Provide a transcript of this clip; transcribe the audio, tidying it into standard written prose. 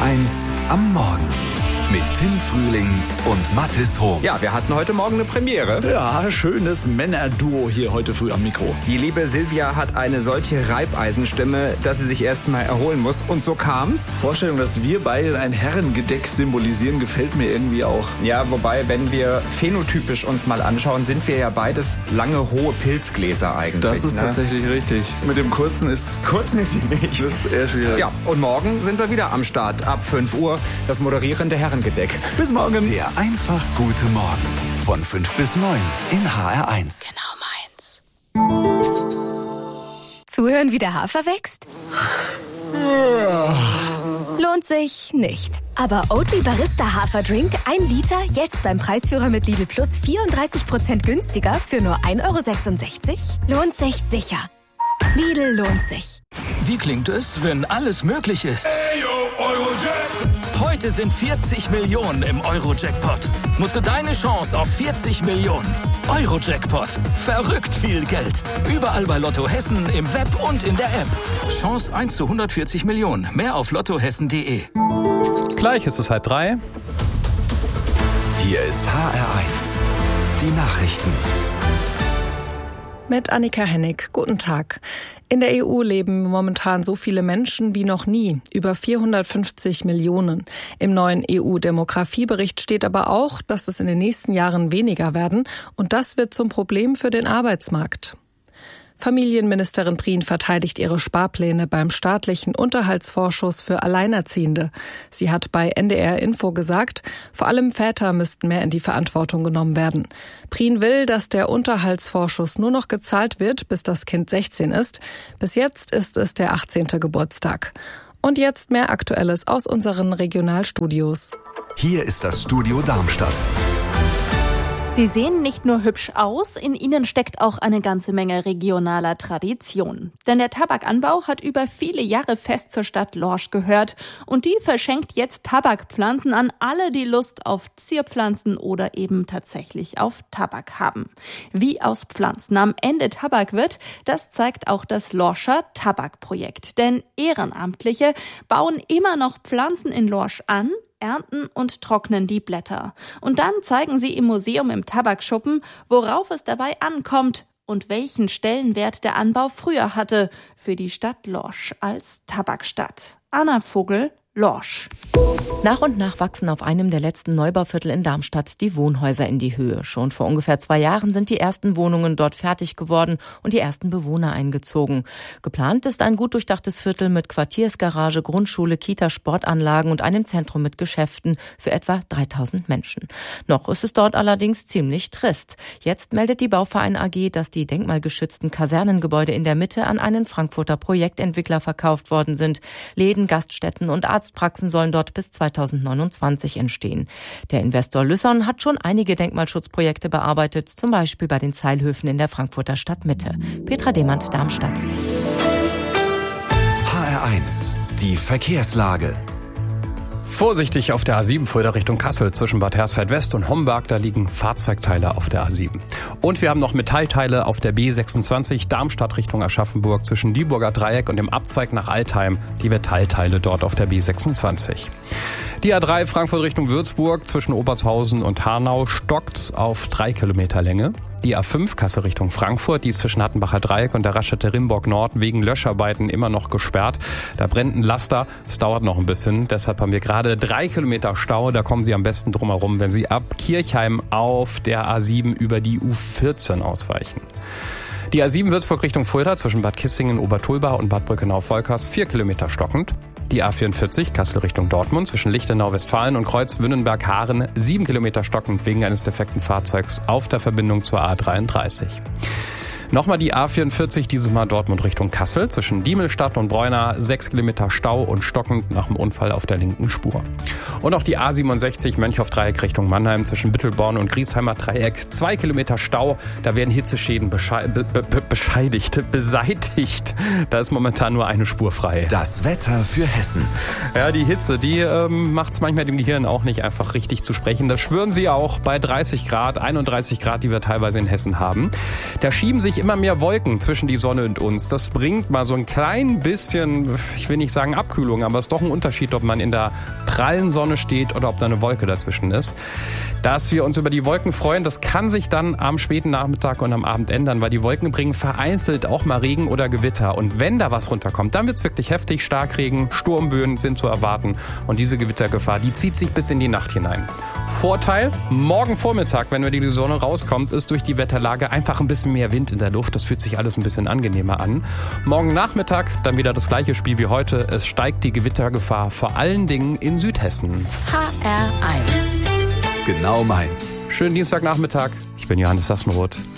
HR1 am Morgen. Mit Tim Frühling und Mathis Hohm. Ja, wir hatten heute Morgen eine Premiere. Ja, schönes Männerduo hier heute früh am Mikro. Die liebe Silvia hat eine solche Reibeisenstimme, dass sie sich erst mal erholen muss. Und so kam's. Vorstellung, dass wir beide ein Herrengedeck symbolisieren, gefällt mir irgendwie auch. Ja, wobei, wenn wir phänotypisch uns mal anschauen, sind wir ja beides lange, hohe Pilzgläser eigentlich. Das ist tatsächlich richtig. Mit dem kurzen ist sie nicht. Das ist eher schwierig. Ja, und morgen sind wir wieder am Start. Ab 5 Uhr das moderierende Herrengedeck. Bis morgen. Der einfach gute Morgen. Von 5 bis 9 in HR1. Genau meins. Zuhören, wie der Hafer wächst? Lohnt sich nicht. Aber Oatly Barista Haferdrink 1 Liter jetzt beim Preisführer mit Lidl Plus 34% günstiger für nur 1,66 €? Lohnt sich sicher. Lidl lohnt sich. Wie klingt es, wenn alles möglich ist? Heute sind 40 Millionen im Euro-Jackpot. Nutze deine Chance auf 40 Millionen. Euro-Jackpot. Verrückt viel Geld. Überall bei Lotto Hessen, im Web und in der App. Chance 1 zu 140 Millionen. Mehr auf lottohessen.de. Gleich ist es 2:30. Hier ist HR1. Die Nachrichten. Mit Annika Hennig. Guten Tag. In der EU leben momentan so viele Menschen wie noch nie, über 450 Millionen. Im neuen EU-Demografiebericht steht aber auch, dass es in den nächsten Jahren weniger werden und das wird zum Problem für den Arbeitsmarkt. Familienministerin Prien verteidigt ihre Sparpläne beim staatlichen Unterhaltsvorschuss für Alleinerziehende. Sie hat bei NDR Info gesagt, vor allem Väter müssten mehr in die Verantwortung genommen werden. Prien will, dass der Unterhaltsvorschuss nur noch gezahlt wird, bis das Kind 16 ist. Bis jetzt ist es der 18. Geburtstag. Und jetzt mehr Aktuelles aus unseren Regionalstudios. Hier ist das Studio Darmstadt. Sie sehen nicht nur hübsch aus, in ihnen steckt auch eine ganze Menge regionaler Tradition. Denn der Tabakanbau hat über viele Jahre fest zur Stadt Lorsch gehört und die verschenkt jetzt Tabakpflanzen an alle, die Lust auf Zierpflanzen oder eben tatsächlich auf Tabak haben. Wie aus Pflanzen am Ende Tabak wird, das zeigt auch das Lorscher Tabakprojekt. Denn Ehrenamtliche bauen immer noch Pflanzen in Lorsch an, ernten und trocknen die Blätter. Und dann zeigen sie im Museum im Tabakschuppen, worauf es dabei ankommt und welchen Stellenwert der Anbau früher hatte für die Stadt Lorsch als Tabakstadt. Anna Vogel, Lorsch. Nach und nach wachsen auf einem der letzten Neubauviertel in Darmstadt die Wohnhäuser in die Höhe. Schon vor ungefähr 2 Jahren sind die ersten Wohnungen dort fertig geworden und die ersten Bewohner eingezogen. Geplant ist ein gut durchdachtes Viertel mit Quartiersgarage, Grundschule, Kita, Sportanlagen und einem Zentrum mit Geschäften für etwa 3000 Menschen. Noch ist es dort allerdings ziemlich trist. Jetzt meldet die Bauverein AG, dass die denkmalgeschützten Kasernengebäude in der Mitte an einen Frankfurter Projektentwickler verkauft worden sind. Läden, Gaststätten und Arztpraxen sollen dort bis 2029 entstehen. Der Investor Lüsson hat schon einige Denkmalschutzprojekte bearbeitet, zum Beispiel bei den Zeilhöfen in der Frankfurter Stadtmitte. Petra Demand, Darmstadt. HR1. Die Verkehrslage. Vorsichtig auf der A7 Fulda Richtung Kassel zwischen Bad Hersfeld West und Homberg, da liegen Fahrzeugteile auf der A7. Und wir haben noch Metallteile auf der B26 Darmstadt Richtung Aschaffenburg zwischen Dieburger Dreieck und dem Abzweig nach Altheim, die Metallteile dort auf der B26. Die A3 Frankfurt Richtung Würzburg zwischen Obertshausen und Hanau stockt auf 3 Kilometer Länge. Die A5 Kassel Richtung Frankfurt, die ist zwischen Hattenbacher Dreieck und der Raststätte Rimburg Nord wegen Löscharbeiten immer noch gesperrt. Da brennt ein Laster, es dauert noch ein bisschen. Deshalb haben wir gerade 3 Kilometer Stau. Da kommen Sie am besten drum herum, wenn Sie ab Kirchheim auf der A7 über die U14 ausweichen. Die A7 Würzburg Richtung Fulda zwischen Bad Kissingen, Obertulbach und Bad Brückenau-Volkers 4 Kilometer stockend. Die A44 Kassel Richtung Dortmund zwischen Lichtenau, Westfalen und Kreuz Wünnenberg-Haaren 7 Kilometer stockend wegen eines defekten Fahrzeugs auf der Verbindung zur A33. Nochmal die A44, dieses Mal Dortmund Richtung Kassel, zwischen Diemelstadt und Bräuna, 6 Kilometer Stau und stockend nach dem Unfall auf der linken Spur. Und auch die A67 Mönchhoff-Dreieck Richtung Mannheim, zwischen Bittelborn und Griesheimer Dreieck, 2 Kilometer Stau, da werden Hitzeschäden beseitigt. Da ist momentan nur eine Spur frei. Das Wetter für Hessen. Ja, die Hitze, die macht es manchmal dem Gehirn auch nicht einfach richtig zu sprechen. Das schwören Sie auch bei 30 Grad, 31 Grad, die wir teilweise in Hessen haben. Da schieben sich sich immer mehr Wolken zwischen die Sonne und uns. Das bringt mal so ein klein bisschen, ich will nicht sagen Abkühlung, aber es ist doch ein Unterschied, ob man in der prallen Sonne steht oder ob da eine Wolke dazwischen ist. Dass wir uns über die Wolken freuen, das kann sich dann am späten Nachmittag und am Abend ändern, weil die Wolken bringen vereinzelt auch mal Regen oder Gewitter. Und wenn da was runterkommt, dann wird's wirklich heftig. Starkregen, Sturmböen sind zu erwarten. Und diese Gewittergefahr, die zieht sich bis in die Nacht hinein. Vorteil, morgen Vormittag, wenn die Sonne rauskommt, ist durch die Wetterlage einfach ein bisschen mehr Wind in der Luft. Das fühlt sich alles ein bisschen angenehmer an. Morgen Nachmittag dann wieder das gleiche Spiel wie heute. Es steigt die Gewittergefahr vor allen Dingen in Südhessen. HR1. Genau meins. Schönen Dienstagnachmittag. Ich bin Johannes Sassenroth.